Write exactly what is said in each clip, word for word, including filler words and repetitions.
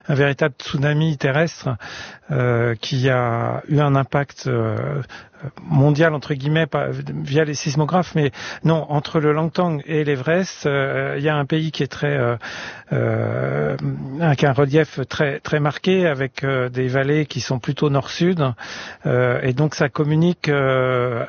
un véritable tsunami terrestre euh, qui a eu un impact euh, mondial entre guillemets pas, via les sismographes, mais non, entre le Langtang et l'Everest, euh, il y a un pays qui est très euh, euh, avec un relief très très marqué, avec euh, des vallées qui sont plutôt nord-sud, euh, et donc ça communique euh,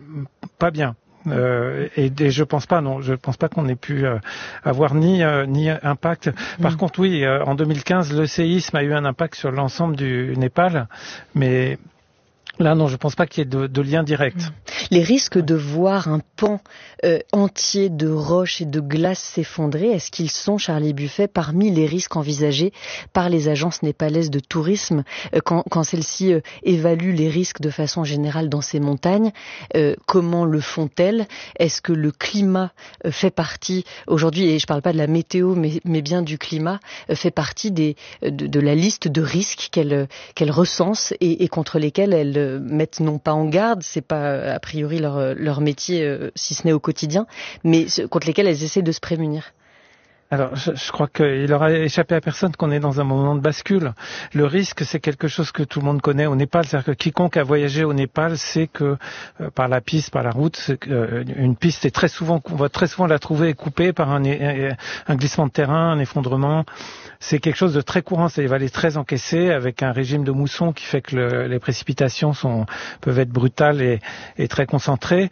pas bien. Euh, et, et je pense pas, non, je pense pas qu'on ait pu euh, avoir ni euh, ni impact. Par mmh. contre, oui, euh, en deux mille quinze, le séisme a eu un impact sur l'ensemble du Népal, mais là, non, je pense pas qu'il y ait de, de lien direct. Les risques de voir un pan euh, entier de roches et de glace s'effondrer, est-ce qu'ils sont, Charlie Buffet, parmi les risques envisagés par les agences népalaises de tourisme euh, quand, quand celles-ci euh, évaluent les risques de façon générale dans ces montagnes? euh, Comment le font-elles? Est-ce que le climat euh, fait partie, aujourd'hui, et je ne parle pas de la météo, mais, mais bien du climat, euh, fait partie des, de, de la liste de risques qu'elles qu'elles recensent et, et contre lesquels elles mettent non pas en garde, c'est pas a priori leur, leur métier, euh, si ce n'est au quotidien, mais contre lesquels elles essaient de se prémunir? Alors, je, je crois qu'il aura échappé à personne qu'on est dans un moment de bascule. Le risque, c'est quelque chose que tout le monde connaît au Népal. C'est-à-dire que quiconque a voyagé au Népal sait que euh, par la piste, par la route, euh, une piste est très souvent, on va très souvent la trouver coupée par un, un glissement de terrain, un effondrement. C'est quelque chose de très courant. C'est des vallées très encaissées avec un régime de mousson qui fait que le, les précipitations sont, peuvent être brutales et, et très concentrées.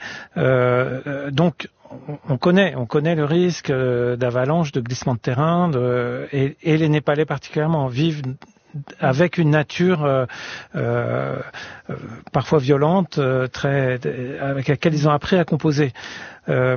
Euh, donc, On connaît, on connaît le risque d'avalanche, de glissement de terrain, de, et, et les Népalais particulièrement vivent avec une nature euh, euh, parfois violente, euh, très, avec laquelle ils ont appris à composer. Euh,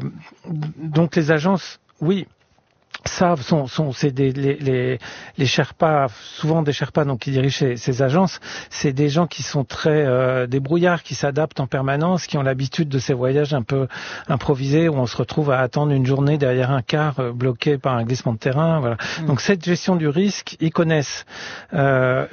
donc les agences, oui, savent, sont, sont, c'est des, les, les, les Sherpas, souvent des Sherpas, donc qui dirigent ces, ces agences, c'est des gens qui sont très euh, débrouillards, qui s'adaptent en permanence, qui ont l'habitude de ces voyages un peu improvisés où on se retrouve à attendre une journée derrière un car euh, bloqué par un glissement de terrain. Voilà. Mmh. Donc cette gestion du risque, ils connaissent. Euh,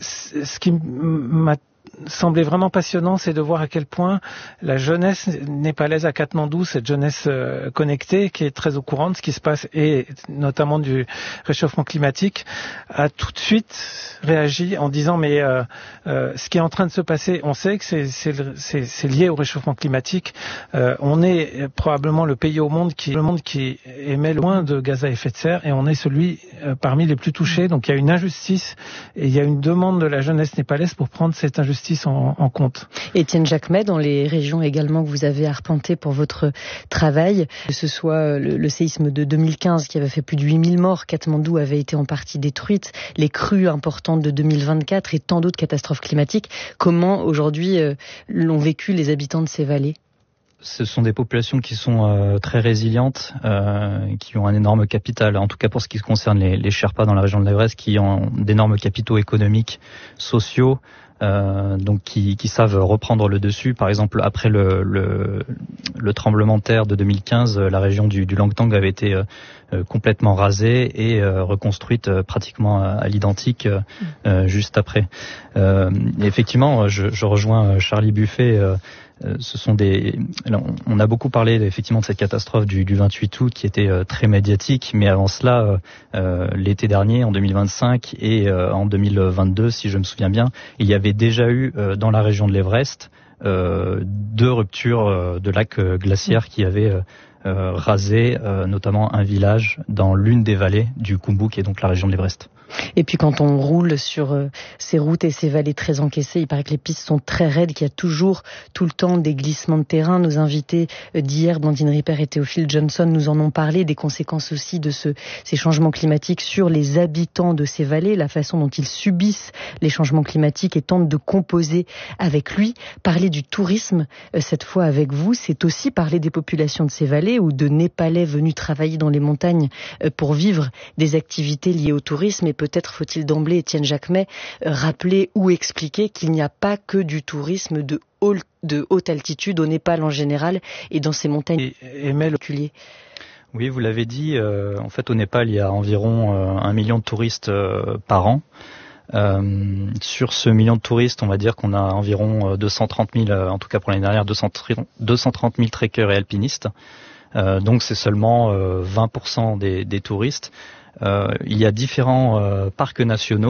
ce qui m'a semblait vraiment passionnant, c'est de voir à quel point la jeunesse népalaise à Katmandou, cette jeunesse euh, connectée, qui est très au courant de ce qui se passe, et notamment du réchauffement climatique, a tout de suite réagi en disant mais euh, euh, ce qui est en train de se passer, on sait que c'est, c'est, c'est, c'est lié au réchauffement climatique. Euh, on est probablement le pays au monde qui, le monde qui émet le moins de gaz à effet de serre, et on est celui euh, parmi les plus touchés. Donc il y a une injustice et il y a une demande de la jeunesse népalaise pour prendre cette injustice En, en compte. Étienne Jacquemet, dans les régions également que vous avez arpentées pour votre travail, que ce soit le, le séisme de deux mille quinze qui avait fait plus de huit mille morts, Katmandou avait été en partie détruite, les crues importantes de deux mille vingt-quatre et tant d'autres catastrophes climatiques, comment aujourd'hui euh, l'ont vécu les habitants de ces vallées? Ce sont des populations qui sont euh, très résilientes, euh, qui ont un énorme capital, en tout cas pour ce qui concerne les, les Sherpas dans la région de l'Everest, qui ont d'énormes capitaux économiques, sociaux, Euh, donc qui, qui savent reprendre le dessus. Par exemple, après le, le, le tremblement de terre de deux mille quinze, la région du, du Langtang avait été euh, complètement rasée et euh, reconstruite euh, pratiquement à, à l'identique euh, juste après. Euh, effectivement, je, je rejoins Charlie Buffet. Euh, Ce sont des. On a beaucoup parlé effectivement de cette catastrophe du, du vingt-huit août qui était euh, très médiatique, mais avant cela, euh, l'été dernier, en deux mille vingt-cinq et euh, en deux mille vingt-deux, si je me souviens bien, il y avait déjà eu euh, dans la région de l'Everest euh, deux ruptures euh, de lacs euh, glaciaires qui avaient euh, euh, rasé euh, notamment un village dans l'une des vallées du Khumbu, qui est donc la région de l'Everest. Et puis quand on roule sur euh, ces routes et ces vallées très encaissées, il paraît que les pistes sont très raides, qu'il y a toujours, tout le temps, des glissements de terrain. Nos invités euh, d'hier, Blandine Ripert et Théophile Johnson, nous en ont parlé, des conséquences aussi de ce, ces changements climatiques sur les habitants de ces vallées, la façon dont ils subissent les changements climatiques et tentent de composer avec lui. Parler du tourisme, euh, cette fois avec vous, c'est aussi parler des populations de ces vallées ou de Népalais venus travailler dans les montagnes euh, pour vivre des activités liées au tourisme. Et peut-être faut-il d'emblée, Étienne Jacquemet, rappeler ou expliquer qu'il n'y a pas que du tourisme de, haut, de haute altitude au Népal en général et dans ces montagnes particulières. Oui, vous l'avez dit, euh, en fait au Népal il y a environ euh, un million de touristes euh, par an. Euh, sur ce million de touristes, on va dire qu'on a environ deux cent trente mille, euh, en tout cas pour l'année dernière, deux cent trente mille trekkers et alpinistes. Euh, donc c'est seulement euh, vingt pour cent des, des touristes. Euh, il y a différents euh, parcs nationaux